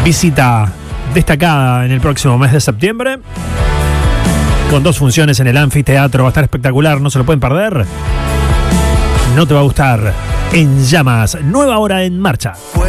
Visita destacada en el próximo mes de septiembre, con 2 funciones en el anfiteatro. Va a estar espectacular, no se lo pueden perder. No te va a gustar. En Llamas, nueva hora en marcha.